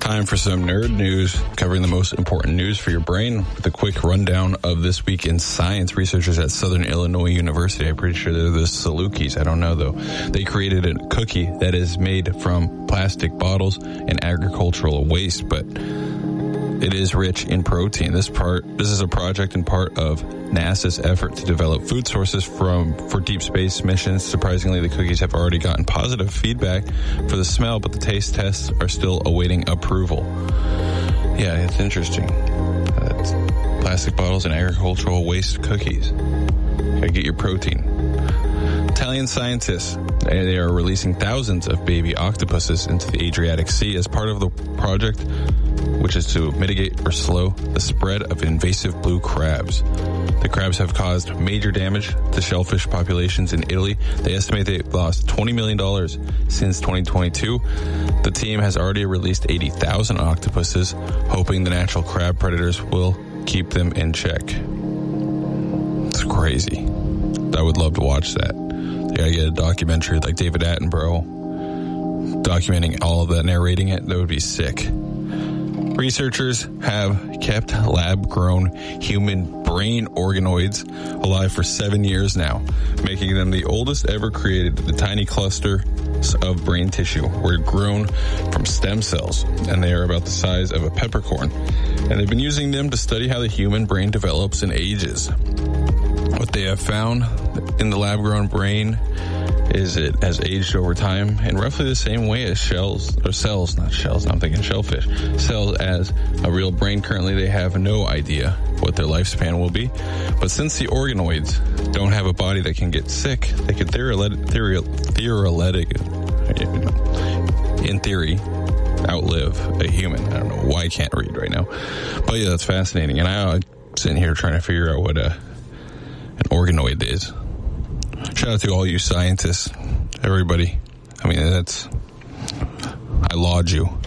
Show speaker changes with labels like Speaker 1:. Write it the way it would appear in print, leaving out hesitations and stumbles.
Speaker 1: Time for some nerd news, covering the most important news for your brain with a quick rundown of this week in science. Researchers at Southern Illinois University, I'm pretty sure they're the Salukis, I don't know though. They created a cookie that is made from plastic bottles and agricultural waste, but it is rich in protein. This is a project and part of NASA's effort to develop food sources for deep space missions. Surprisingly, the cookies have already gotten positive feedback for the smell, but the taste tests are still awaiting approval. Yeah, it's interesting. It's plastic bottles and agricultural waste cookies. Gotta get your protein. Italian scientists, they are releasing thousands of baby octopuses into the Adriatic Sea as part of the project, which is to mitigate or slow the spread of invasive blue crabs. The crabs have caused major damage to shellfish populations in Italy. They estimate they've lost $20 million since 2022. The team has already released 80,000 octopuses, hoping the natural crab predators will keep them in check. It's crazy. I would love to watch that. They gotta get a documentary like David Attenborough documenting all of that, narrating it. That would be sick. Researchers have kept lab-grown human brain organoids alive for 7 years now, making them the oldest ever created. The tiny clusters of brain tissue were grown from stem cells, and they are about the size of a peppercorn. And they've been using them to study how the human brain develops and ages. What they have found in the lab-grown brain is it has aged over time in roughly the same way as cells, I'm thinking shellfish, cells as a real brain. Currently, they have no idea what their lifespan will be. But since the organoids don't have a body that can get sick, they could in theory, outlive a human. I don't know why I can't read right now. But yeah, that's fascinating. And I'm sitting here trying to figure out what an organoid is. Shout out to all you scientists, everybody. I mean, I laud you.